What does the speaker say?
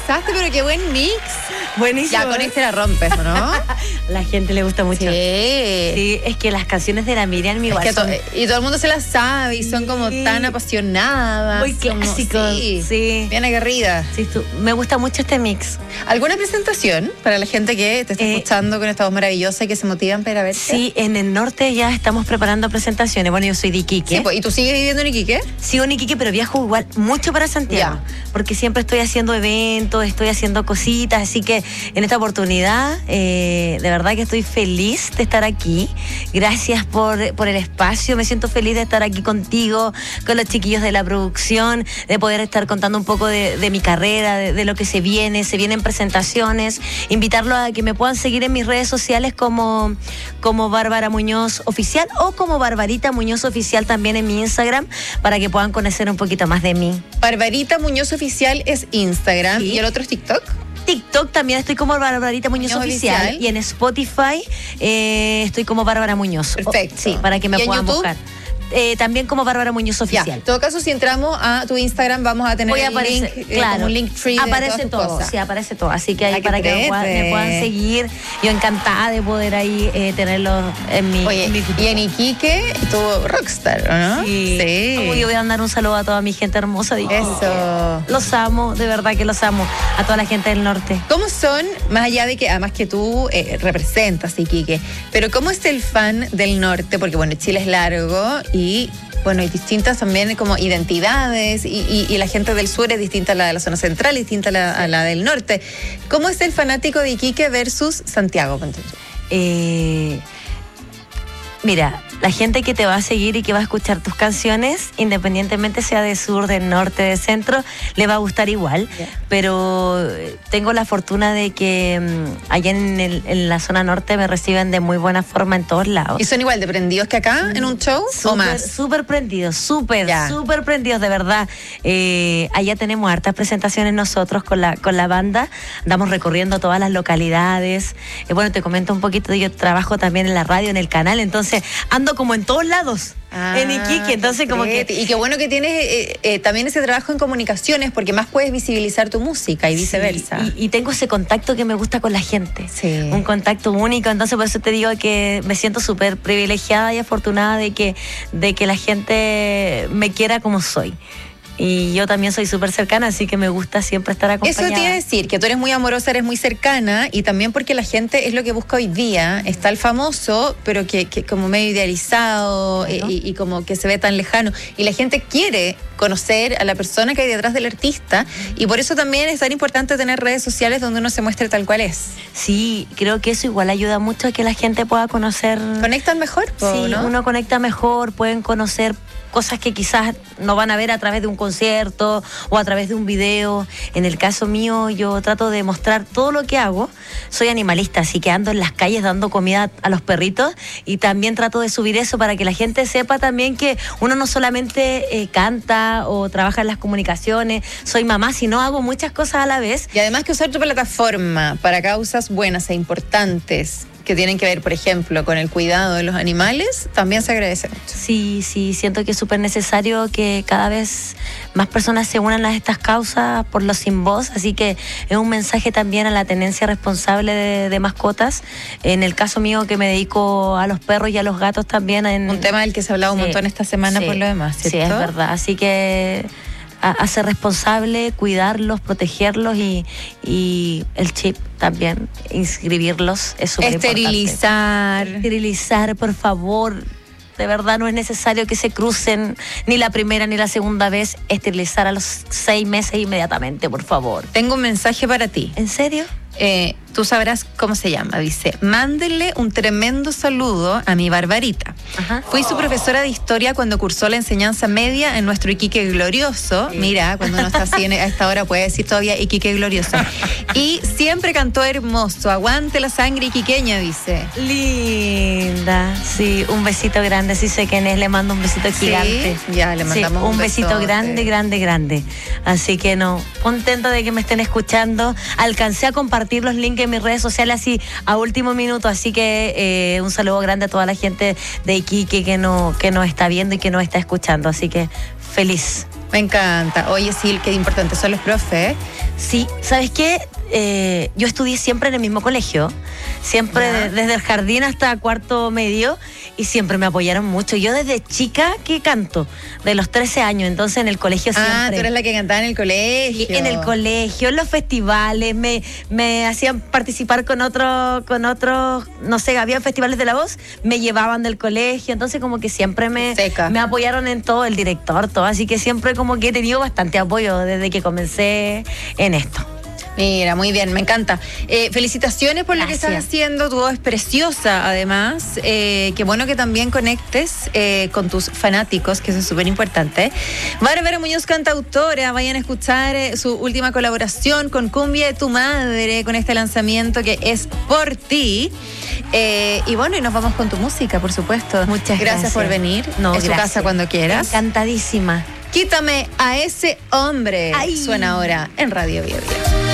pasaste, pero qué buen mix. Buenísimo. Ya con este la rompes, ¿no? La gente le gusta mucho. Sí. Sí, es que las canciones de la Miriam igual Es que y todo el mundo se las sabe y son como tan apasionadas. muy clásicos. Sí. Bien aguerridas. Sí, me gusta mucho este mix. ¿Alguna presentación para la gente que te está escuchando con esta voz maravillosa y que se motivan para verte? Sí, en el norte ya estamos preparando presentaciones. Bueno, yo soy de Iquique. Sí, pues, ¿y tú sigues viviendo en Iquique? Sigo en Iquique, pero viajo igual mucho para Santiago. Ya. Porque siempre estoy haciendo eventos, estoy haciendo cositas. Así que en esta oportunidad, de verdad que estoy feliz de estar aquí. Gracias por el espacio. Me siento feliz de estar aquí contigo, con los chiquillos de la producción, de poder estar contando un poco de mi carrera, de lo que se viene. Se vienen presentaciones. Invitarlos a que me puedan seguir en mis redes sociales como Bárbara Muñoz Oficial o como Barbarita Muñoz Oficial también en mi Instagram, para que puedan conocer un poquito más de mí. Barbarita Muñoz Oficial es Instagram. Sí. ¿Y el otro es TikTok? TikTok también estoy como Barbarita Muñoz Oficial. Y en Spotify estoy como Bárbara Muñoz. Perfecto. Sí, para que me ¿Y en puedan YouTube? buscar. También como Bárbara Muñoz Oficial. Ya. En todo caso, si entramos a tu Instagram, vamos a tener el link, como un link tree aparece de todas tus todo, cosas. sí, aparece todo. Así que ahí Ay, para qué que me puedan seguir. Yo encantada de poder ahí tenerlos en mi Oye, en mi y en Iquique tuvo Rockstar, ¿o no? Sí. Yo voy a mandar un saludo a toda mi gente hermosa de Iquique. Eso. Los amo, de verdad que los amo. A toda la gente del norte. ¿Cómo son, más allá de que además que tú representas Iquique, pero cómo es el fan del norte? Porque bueno, Chile es largo y bueno, hay distintas también como identidades y la gente del sur es distinta a la de la zona central, distinta a la del norte. ¿Cómo es el fanático de Iquique versus Santiago? Mira, la gente que te va a seguir y que va a escuchar tus canciones, independientemente sea de sur, del norte, de centro, le va a gustar igual. Yeah. Pero tengo la fortuna de que allá en la zona norte me reciben de muy buena forma en todos lados. ¿Y son igual de prendidos que acá en un show o más? Súper prendidos, súper prendidos, de verdad. Allá tenemos hartas presentaciones nosotros con la banda. Andamos recorriendo todas las localidades. Bueno, te comento un poquito, yo trabajo también en la radio, en el canal, entonces ando como en todos lados. En Iquique, entonces como que... Y qué bueno que tienes también ese trabajo en comunicaciones, porque más puedes visibilizar tu música y viceversa. Sí, y tengo ese contacto que me gusta con la gente. Sí. Un contacto único, entonces por eso te digo que me siento súper privilegiada y afortunada de que la gente me quiera como soy. Y yo también soy súper cercana, así que me gusta siempre estar acompañada. Eso te iba a decir, que tú eres muy amorosa, eres muy cercana, y también porque la gente es lo que busca hoy día. Está el famoso, pero que como medio idealizado, ¿no? y como que se ve tan lejano. Y la gente quiere conocer a la persona que hay detrás del artista, y por eso también es tan importante tener redes sociales donde uno se muestre tal cual es. Sí, creo que eso igual ayuda mucho a que la gente pueda conocer. ¿Conectan mejor? Sí, ¿no? Uno conecta mejor, pueden conocer cosas que quizás no van a ver a través de un concierto o a través de un video. En el caso mío, yo trato de mostrar todo lo que hago. Soy animalista, así que ando en las calles dando comida a los perritos, y también trato de subir eso para que la gente sepa también que uno no solamente canta o trabaja en las comunicaciones, soy mamá, sino hago muchas cosas a la vez. Y además que usar tu plataforma para causas buenas e importantes que tienen que ver, por ejemplo, con el cuidado de los animales, también se agradece mucho. Sí, siento que es súper necesario que cada vez más personas se unan a estas causas por los sin voz, así que es un mensaje también a la tenencia responsable de mascotas. En el caso mío, que me dedico a los perros y a los gatos también. Un tema del que se ha hablado un montón esta semana por lo demás, ¿cierto? Sí, es verdad, así que a ser responsable, cuidarlos, protegerlos y el chip también, inscribirlos es súper importante. Esterilizar, por favor. De verdad no es necesario que se crucen ni la primera ni la segunda vez. Esterilizar a los 6 meses inmediatamente, por favor. Tengo un mensaje para ti. ¿En serio? Tú sabrás cómo se llama. Dice: mándenle un tremendo saludo a mi Barbarita. Ajá. Fui su profesora de historia cuando cursó la enseñanza media en nuestro Iquique glorioso. Sí. Mira, cuando uno está así a esta hora puede decir todavía Iquique glorioso. Y siempre cantó hermoso. Aguante la sangre iquiqueña, dice. Linda. Sí, un besito grande. Sí sé quién es, le mando un besito gigante. Sí, ya, le mandamos un besito grande. Así que contenta de que me estén escuchando. Alcancé a compartir los links en mis redes sociales así a último minuto, así que un saludo grande a toda la gente de Iquique que nos está viendo y que nos está escuchando, así que feliz. Me encanta. Oye, sí, qué importante son los profes. Sí, ¿sabes qué? Yo estudié siempre en el mismo colegio, siempre desde el jardín hasta cuarto medio, y siempre me apoyaron mucho. Yo desde chica que canto, de los 13 años, entonces en el colegio siempre. Ah, tú eres la que cantaba en el colegio. En el colegio, en los festivales, me hacían participar con otros, no sé, había festivales de la voz, me llevaban del colegio, entonces como que siempre me apoyaron en todo, el director, todo, así que siempre como que he tenido bastante apoyo desde que comencé en esto. Mira, muy bien, me encanta. Felicitaciones por lo que estás haciendo, tu voz es preciosa además. Qué bueno que también conectes con tus fanáticos, que eso es súper importante. Bárbara Muñoz, cantautora, vayan a escuchar su última colaboración con Cumbia de tu Madre, con este lanzamiento que es Por Ti. Y bueno, y nos vamos con tu música, por supuesto. Muchas gracias por venir. No, es tu casa cuando quieras. Encantadísima. Quítame a ese hombre. Ay. Suena ahora en Radio Bio Bio.